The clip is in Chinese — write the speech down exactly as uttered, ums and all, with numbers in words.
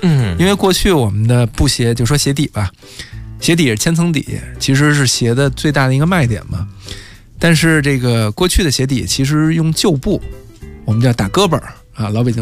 嗯， 因为过去我们的布鞋，就说鞋底吧，鞋底是千层底，其实是鞋的最大的一个卖点嘛。但是这个过去的鞋底其实用旧布，我们叫打胳膊啊，老北京